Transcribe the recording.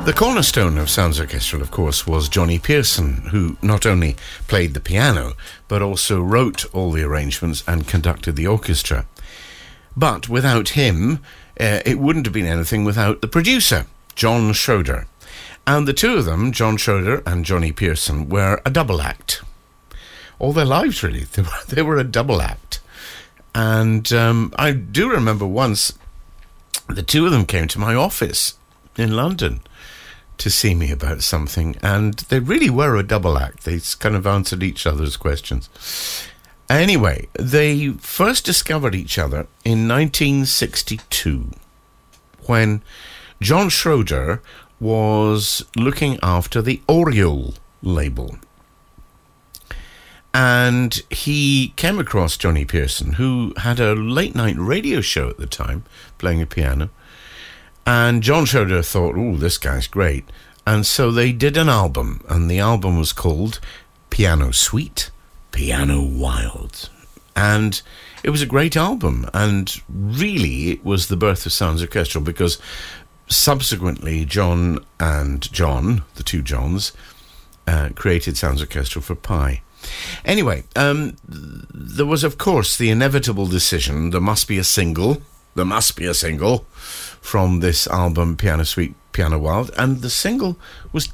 The cornerstone of Sounds Orchestral, of course, was Johnny Pearson, who not only played the piano, but also wrote all the arrangements and conducted the orchestra. But without him, it wouldn't have been anything without the producer, John Schroeder. And the two of them, John Schroeder and Johnny Pearson, were a double act. All their lives, really. They were a double act. And I do remember once the two of them came to my office in London to see me about something, and they really were a double act. They kind of answered each other's questions. Anyway, they first discovered each other in 1962 when John Schroeder was looking after the Oriole label. And he came across Johnny Pearson, who had a late-night radio show at the time, playing the piano. And John Schroeder thought, oh, this guy's great. And so they did an album, and the album was called Piano Sweet, Piano Wild. And it was a great album, and really it was the birth of Sounds Orchestral, because subsequently John and John, the two Johns, created Sounds Orchestral for Pi. Anyway, there was, of course, the inevitable decision, there must be a single from this album, Piano Sweet, Piano Wild, and the single was